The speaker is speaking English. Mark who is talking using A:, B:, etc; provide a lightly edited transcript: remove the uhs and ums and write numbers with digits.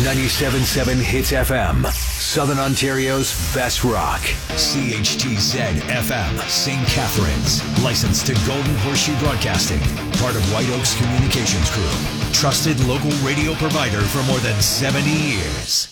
A: 97.7 Hits FM, Southern Ontario's best rock. CHTZ FM, St. Catharines. Licensed to Golden Horseshoe Broadcasting. Part of White Oaks Communications Group. Trusted local radio provider for more than 70 years.